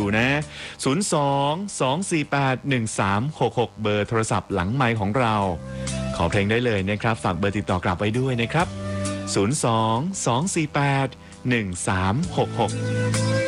นะ02-248-1366เบอร์โทรศัพท์หลังไมค์ของเราขอเพลงได้เลยนะครับฝากเบอร์ติดต่อกลับไว้ด้วยนะครับ02-248-1366